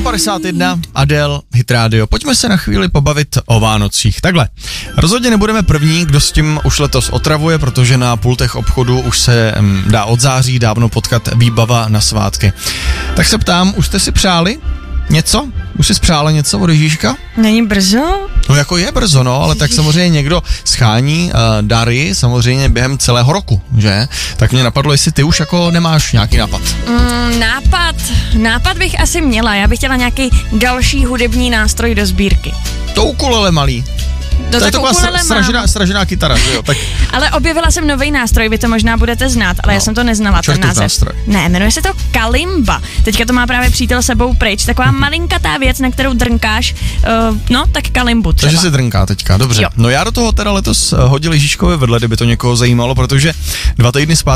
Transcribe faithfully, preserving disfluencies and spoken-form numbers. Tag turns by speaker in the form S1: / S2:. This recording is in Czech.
S1: padesát jedna, Adele, Hit Radio. Pojďme se na chvíli pobavit o Vánocích. Takhle, rozhodně nebudeme první, kdo s tím už letos otravuje, protože na pultech obchodu už se m, dá od září dávno potkat výbava na svátky. Tak se ptám, už jste si přáli něco? Už jsi spřála něco od Ježíška?
S2: Není brzo?
S1: No jako je brzo, no, ale tak samozřejmě někdo schání uh, dary samozřejmě během celého roku, že? Tak mě napadlo, jestli ty už jako nemáš nějaký nápad.
S2: Mm, nápad, nápad bych asi měla, já bych chtěla nějaký další hudební nástroj do sbírky.
S1: To ukulele malý.
S2: No
S1: to je taková sra- sražená, sražená kytara, že jo? Tak...
S2: Ale objevila jsem nový nástroj, vy to možná budete znát, ale no. já jsem to neznala, ten název.
S1: Nástroj.
S2: Ne, jmenuje se to kalimba. Teďka to má právě přítel sebou pryč, taková malinkatá věc, na kterou drnkáš, uh, no tak kalimbu třeba.
S1: Takže se drnká teďka, dobře. Jo. No já do toho teda letos hodil Ježíškovi vedle, kdyby to někoho zajímalo, protože dva týdny zpátky